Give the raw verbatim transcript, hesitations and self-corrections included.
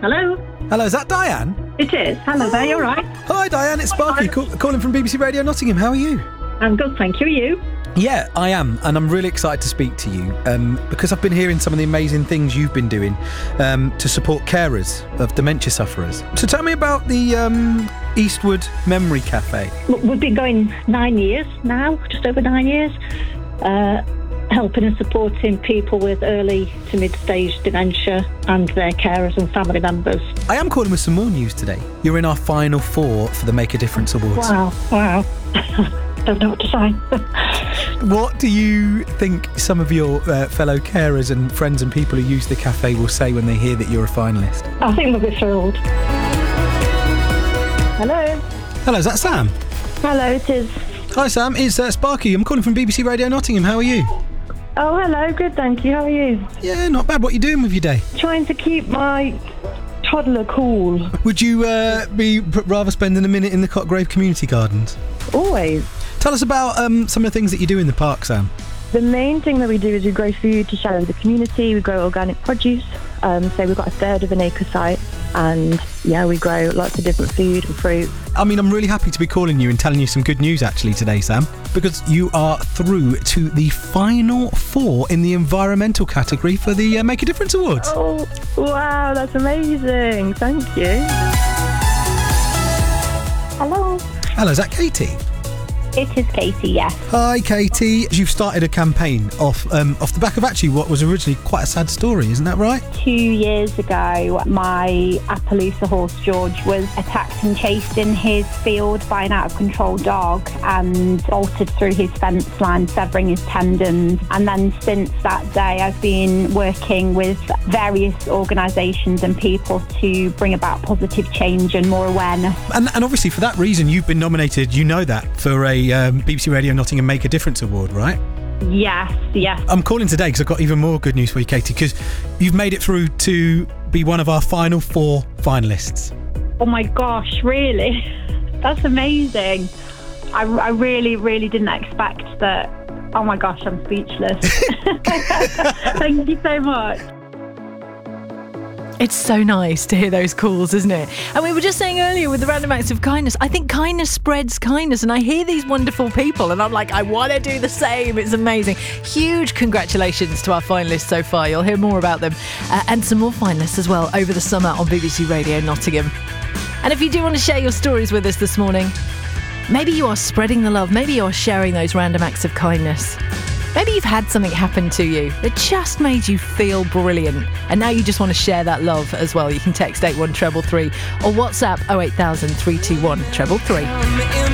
Hello. Hello, is that Diane? It is. Hello there, you all right? Hi, Diane, it's Sparky, call, calling from B B C Radio Nottingham. How are you? I'm good, thank you. Are you? Yeah, I am, and I'm really excited to speak to you um, because I've been hearing some of the amazing things you've been doing um, to support carers of dementia sufferers. So tell me about the um, Eastwood Memory Cafe. Look, we've been going nine years now, just over nine years, uh, helping and supporting people with early to mid-stage dementia and their carers and family members. I am calling with some more news today. You're in our final four for the Make a Difference Awards. Wow, wow. Don't know what to say. What do you think some of your uh, fellow carers and friends and people who use the cafe will say when they hear that you're a finalist? I think they'll be thrilled. Hello. Hello, is that Sam? Hello, it is. Hi Sam, it's uh, Sparky. I'm calling from B B C Radio Nottingham. How are you? Oh, hello, good, thank you. How are you? Yeah, not bad. What are you doing with your day? Trying to keep my toddler cool. Would you uh, be rather spending a minute in the Cotgrave Community Gardens? Always. Tell us about um, some of the things that you do in the park, Sam. The main thing that we do is we grow food to share with the community. We grow organic produce. Um, so we've got a third of an acre site. And yeah, we grow lots of different food and fruit. I mean, I'm really happy to be calling you and telling you some good news actually today, Sam, because you are through to the final four in the environmental category for the uh, Make a Difference Awards. Oh, wow, that's amazing. Thank you. Hello. Hello, is that Katie? It is Katie, yes. Hi, Katie. You've started a campaign off um, off the back of actually what was originally quite a sad story, isn't that right? Two years ago, my Appaloosa horse, George, was attacked and chased in his field by an out-of-control dog and bolted through his fence line, severing his tendons. And then since that day, I've been working with various organisations and people to bring about positive change and more awareness. And, and obviously for that reason, you've been nominated, you know that, for a um, B B C Radio Nottingham Make a Difference Award, right? Yes, yes. I'm calling today because I've got even more good news for you, Katie, because you've made it through to be one of our final four finalists. Oh my gosh, really? That's amazing. I, I really, really didn't expect that. Oh my gosh, I'm speechless. Thank you so much. It's so nice to hear those calls, isn't it? And we were just saying earlier with the random acts of kindness, I think kindness spreads kindness, and I hear these wonderful people and I'm like, I want to do the same. It's amazing. Huge congratulations to our finalists so far. You'll hear more about them uh, and some more finalists as well over the summer on B B C Radio Nottingham. And if you do want to share your stories with us this morning, maybe you are spreading the love, maybe you are sharing those random acts of kindness. Maybe you've had something happen to you that just made you feel brilliant, and now you just want to share that love as well. You can text eight one three three three or WhatsApp oh eight thousand three two one three three three.